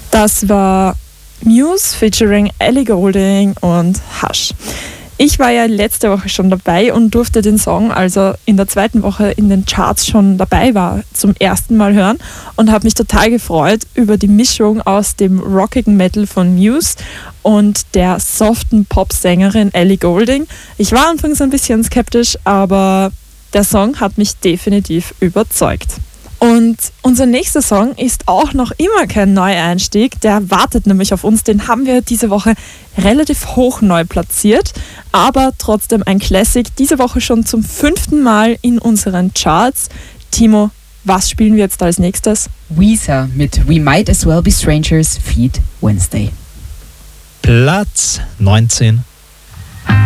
Das war Muse featuring Ellie Goulding und Hush. Ich war ja letzte Woche schon dabei und durfte den Song, also in der zweiten Woche in den Charts schon dabei war, zum ersten Mal hören und habe mich total gefreut über die Mischung aus dem rockigen Metal von Muse und der soften Popsängerin Ellie Goulding. Ich war anfangs ein bisschen skeptisch, aber der Song hat mich definitiv überzeugt. Und unser nächster Song ist auch noch immer kein Neueinstieg, der wartet nämlich auf uns. Den haben wir diese Woche relativ hoch neu platziert, aber trotzdem ein Classic. Diese Woche schon zum 5. Mal in unseren Charts. Timo, was spielen wir jetzt als nächstes? Weezer mit We Might As Well Be Strangers feat. Wednesday. Platz 19.